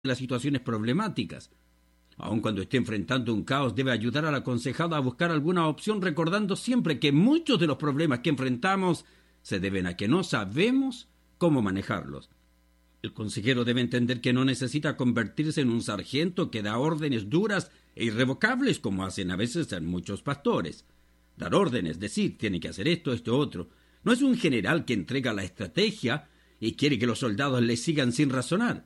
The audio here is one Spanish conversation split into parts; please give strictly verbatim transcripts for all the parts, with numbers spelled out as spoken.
las situaciones problemáticas. Aun cuando esté enfrentando un caos, debe ayudar al aconsejado a buscar alguna opción, recordando siempre que muchos de los problemas que enfrentamos se deben a que no sabemos cómo manejarlos. El consejero debe entender que no necesita convertirse en un sargento que da órdenes duras e irrevocables como hacen a veces en muchos pastores. Dar órdenes, decir, tiene que hacer esto, esto, otro. No es un general que entrega la estrategia y quiere que los soldados le sigan sin razonar.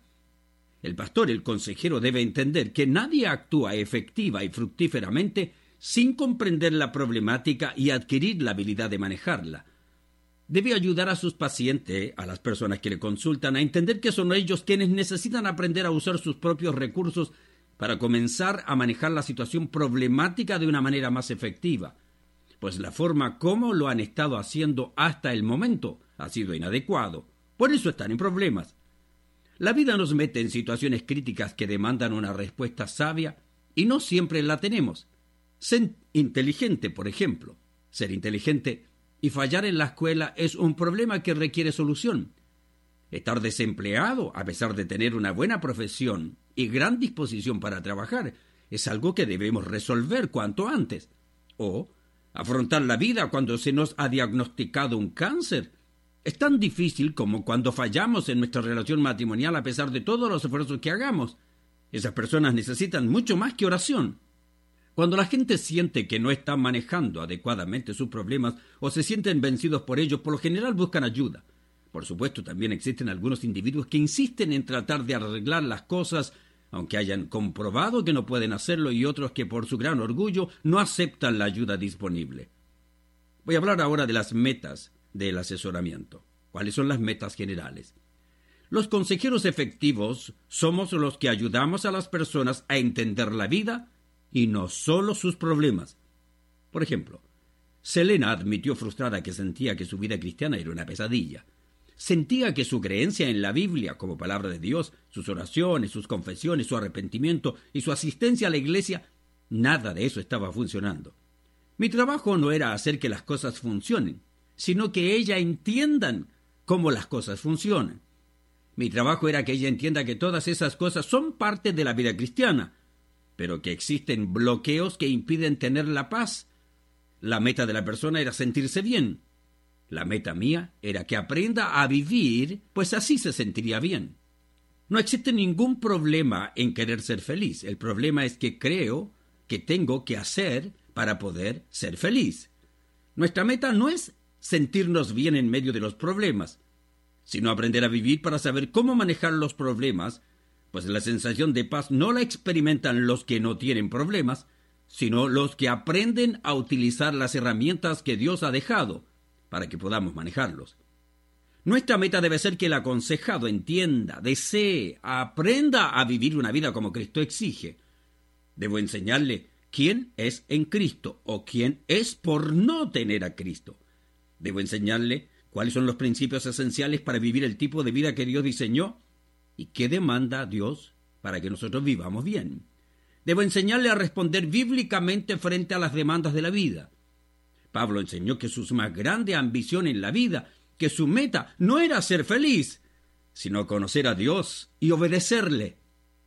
El pastor, el consejero, debe entender que nadie actúa efectiva y fructíferamente sin comprender la problemática y adquirir la habilidad de manejarla. Debe ayudar a sus pacientes, a las personas que le consultan, a entender que son ellos quienes necesitan aprender a usar sus propios recursos para comenzar a manejar la situación problemática de una manera más efectiva, pues la forma como lo han estado haciendo hasta el momento ha sido inadecuado. Por eso están en problemas. La vida nos mete en situaciones críticas que demandan una respuesta sabia y no siempre la tenemos. Ser inteligente, por ejemplo. Ser inteligente y fallar en la escuela es un problema que requiere solución. Estar desempleado, a pesar de tener una buena profesión y gran disposición para trabajar, es algo que debemos resolver cuanto antes. O afrontar la vida cuando se nos ha diagnosticado un cáncer es tan difícil como cuando fallamos en nuestra relación matrimonial a pesar de todos los esfuerzos que hagamos. Esas personas necesitan mucho más que oración. Cuando la gente siente que no están manejando adecuadamente sus problemas o se sienten vencidos por ellos, por lo general buscan ayuda. Por supuesto, también existen algunos individuos que insisten en tratar de arreglar las cosas, aunque hayan comprobado que no pueden hacerlo, y otros que por su gran orgullo no aceptan la ayuda disponible. Voy a hablar ahora de las metas del asesoramiento. ¿Cuáles son las metas generales? Los consejeros efectivos somos los que ayudamos a las personas a entender la vida y no solo sus problemas. Por ejemplo, Selena admitió frustrada que sentía que su vida cristiana era una pesadilla. Sentía que su creencia en la Biblia como palabra de Dios, sus oraciones, sus confesiones, su arrepentimiento y su asistencia a la iglesia, nada de eso estaba funcionando. Mi trabajo no era hacer que las cosas funcionen, sino que ella entiendan cómo las cosas funcionan. Mi trabajo era que ella entienda que todas esas cosas son parte de la vida cristiana, pero que existen bloqueos que impiden tener la paz. La meta de la persona era sentirse bien. La meta mía era que aprenda a vivir, pues así se sentiría bien. No existe ningún problema en querer ser feliz. El problema es que creo que tengo que hacer para poder ser feliz. Nuestra meta no es sentirnos bien en medio de los problemas, sino aprender a vivir para saber cómo manejar los problemas, pues la sensación de paz no la experimentan los que no tienen problemas, sino los que aprenden a utilizar las herramientas que Dios ha dejado para que podamos manejarlos. Nuestra meta debe ser que el aconsejado entienda, desee, aprenda a vivir una vida como Cristo exige. Debo enseñarle quién es en Cristo o quién es por no tener a Cristo. Debo enseñarle cuáles son los principios esenciales para vivir el tipo de vida que Dios diseñó y qué demanda Dios para que nosotros vivamos bien. Debo enseñarle a responder bíblicamente frente a las demandas de la vida. Pablo enseñó que su más grande ambición en la vida, que su meta no era ser feliz, sino conocer a Dios y obedecerle.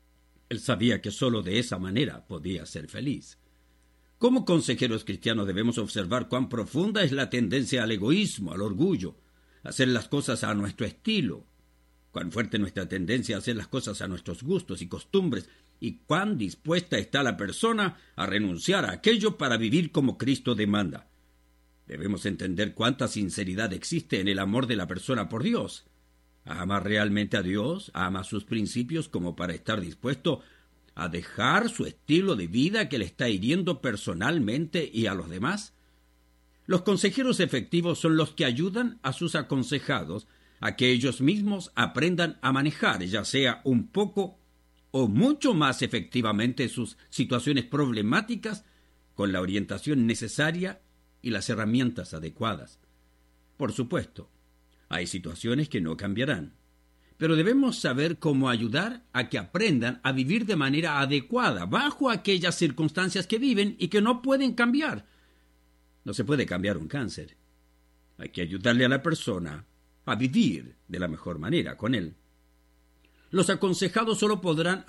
Él sabía que sólo de esa manera podía ser feliz. Como consejeros cristianos debemos observar cuán profunda es la tendencia al egoísmo, al orgullo, a hacer las cosas a nuestro estilo, cuán fuerte nuestra tendencia a hacer las cosas a nuestros gustos y costumbres, y cuán dispuesta está la persona a renunciar a aquello para vivir como Cristo demanda. Debemos entender cuánta sinceridad existe en el amor de la persona por Dios. ¿Ama realmente a Dios? ¿Ama sus principios como para estar dispuesto a dejar su estilo de vida que le está hiriendo personalmente y a los demás? Los consejeros efectivos son los que ayudan a sus aconsejados a que ellos mismos aprendan a manejar, ya sea un poco o mucho más efectivamente, sus situaciones problemáticas con la orientación necesaria y las herramientas adecuadas. Por supuesto, hay situaciones que no cambiarán, pero debemos saber cómo ayudar a que aprendan a vivir de manera adecuada bajo aquellas circunstancias que viven y que no pueden cambiar. No se puede cambiar un cáncer. Hay que ayudarle a la persona a vivir de la mejor manera con él. Los aconsejados solo podrán